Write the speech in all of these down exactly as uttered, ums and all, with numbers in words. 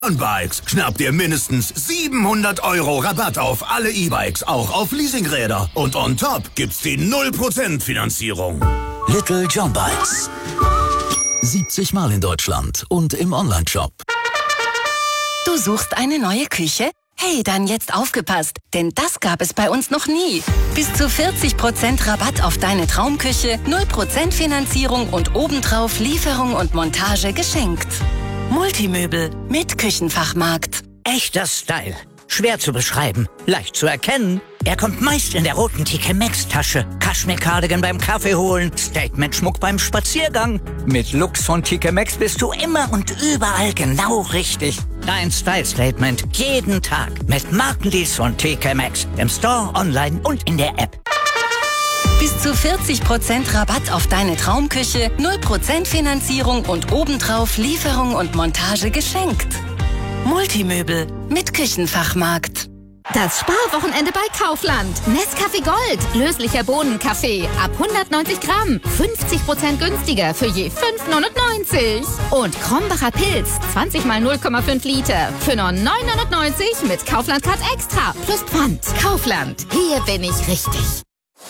Bikes schnappt ihr mindestens siebenhundert Euro Rabatt auf alle E-Bikes, auch auf Leasingräder. Und on top gibt's die null Prozent Finanzierung. Little John Bikes. siebzig Mal in Deutschland und im Onlineshop. Du suchst eine neue Küche? Hey, dann jetzt aufgepasst, denn das gab es bei uns noch nie. Bis zu vierzig Prozent Rabatt auf deine Traumküche, null Prozent Finanzierung und obendrauf Lieferung und Montage geschenkt. Multimöbel mit Küchenfachmarkt. Echter Style. Schwer zu beschreiben, leicht zu erkennen. Er kommt meist in der roten T K Maxx Tasche. Kaschmir-Cardigan beim Kaffee holen, Statement-Schmuck beim Spaziergang. Mit Looks von T K Maxx bist du immer und überall genau richtig. Dein Style-Statement jeden Tag mit Markendeals von T K Maxx. Im Store, online und in der App. Bis zu vierzig Prozent Rabatt auf deine Traumküche, null Prozent Finanzierung und obendrauf Lieferung und Montage geschenkt. Multimöbel mit Küchenfachmarkt. Das Sparwochenende bei Kaufland. Nescafé Gold. Löslicher Bohnenkaffee. Ab hundertneunzig Gramm. fünfzig Prozent günstiger für je fünf neunundneunzig. Und Krombacher Pilz. zwanzig mal null Komma fünf Liter. Für nur neun neunundneunzig mit Kaufland Card Extra. Plus Pfand. Kaufland. Hier bin ich richtig.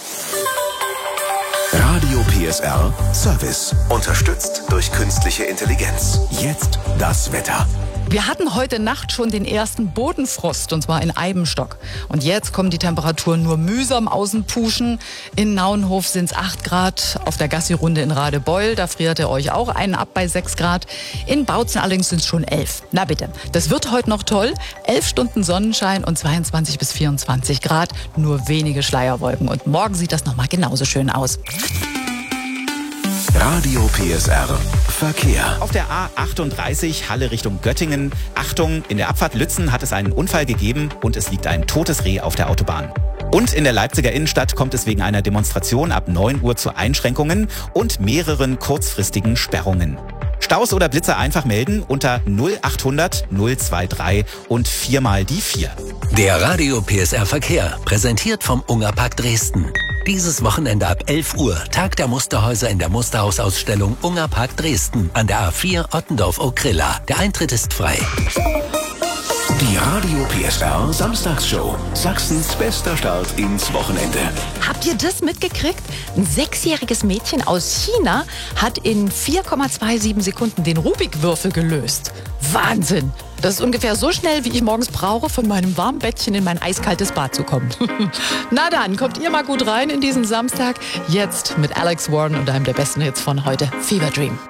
Radio P S R Service. Unterstützt durch künstliche Intelligenz. Jetzt das Wetter. Wir hatten heute Nacht schon den ersten Bodenfrost, und zwar in Eibenstock. Und jetzt kommen die Temperaturen nur mühsam außen puschen. In Naunhof sind es acht Grad, auf der Gassi-Runde in Radebeul, da friert ihr euch auch einen ab bei sechs Grad. In Bautzen allerdings sind es schon elf. Na bitte, das wird heute noch toll. elf Stunden Sonnenschein und zweiundzwanzig bis vierundzwanzig Grad, nur wenige Schleierwolken. Und morgen sieht das nochmal genauso schön aus. Radio P S R Verkehr. Auf der A achtunddreißig Halle Richtung Göttingen. Achtung, in der Abfahrt Lützen hat es einen Unfall gegeben und es liegt ein totes Reh auf der Autobahn. Und in der Leipziger Innenstadt kommt es wegen einer Demonstration ab neun Uhr zu Einschränkungen und mehreren kurzfristigen Sperrungen. Staus oder Blitzer einfach melden unter null achthundert null drei drei und viermal die vier. Der Radio P S R Verkehr, präsentiert vom Ungerpark Dresden. Dieses Wochenende ab elf Uhr Tag der Musterhäuser in der Musterhausausstellung Ungerpark Dresden an der A vier Ottendorf-Okrilla. Der Eintritt ist frei. Die Radio P S R Samstagsshow. Sachsens bester Start ins Wochenende. Habt ihr das mitgekriegt? Ein sechsjähriges Mädchen aus China hat in vier Komma siebenundzwanzig Sekunden den Rubik-Würfel gelöst. Wahnsinn! Das ist ungefähr so schnell, wie ich morgens brauche, von meinem warmen Bettchen in mein eiskaltes Bad zu kommen. Na dann, kommt ihr mal gut rein in diesen Samstag. Jetzt mit Alex Warren und einem der besten Hits von heute, Fever Dream.